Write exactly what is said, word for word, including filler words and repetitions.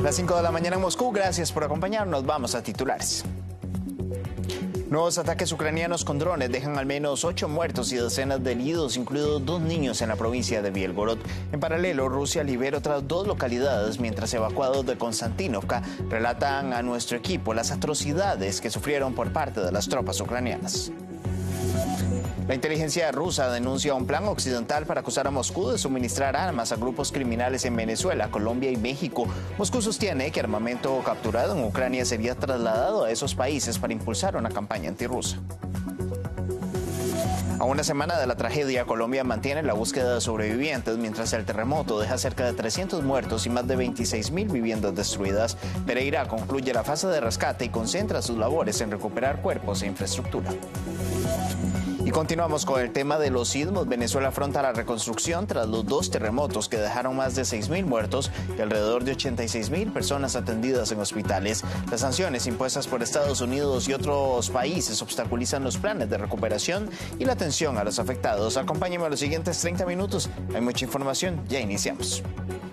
Las cinco de la mañana en Moscú, gracias por acompañarnos. Vamos a titulares. Nuevos ataques ucranianos con drones dejan al menos ocho muertos y decenas de heridos, incluidos dos niños en la provincia de Bielgorod. En paralelo, Rusia libera otras dos localidades, mientras evacuados de Konstantinovka relatan a nuestro equipo las atrocidades que sufrieron por parte de las tropas ucranianas. La inteligencia rusa denuncia un plan occidental para acusar a Moscú de suministrar armas a grupos criminales en Venezuela, Colombia y México. Moscú sostiene que armamento capturado en Ucrania sería trasladado a esos países para impulsar una campaña antirrusa. A una semana de la tragedia, Colombia mantiene la búsqueda de sobrevivientes, mientras el terremoto deja cerca de trescientos muertos y más de veintiséis mil viviendas destruidas. Pereira concluye la fase de rescate y concentra sus labores en recuperar cuerpos e infraestructura. Y continuamos con el tema de los sismos. Venezuela afronta la reconstrucción tras los dos terremotos que dejaron más de seis mil muertos y alrededor de ochenta y seis mil personas atendidas en hospitales. Las sanciones impuestas por Estados Unidos y otros países obstaculizan los planes de recuperación y la atención a los afectados. Acompáñenme a los siguientes treinta minutos. Hay mucha información. Ya iniciamos.